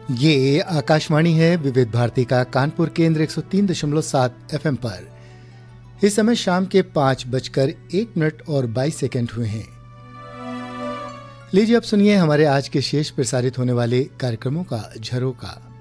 ये आकाशवाणी है विविध भारती का कानपुर केंद्र 103.7 एफएम पर। इस समय शाम के 5:01 और 22 सेकंड हुए हैं। लीजिए अब सुनिए हमारे आज के शेष प्रसारित होने वाले कार्यक्रमों का झरोका।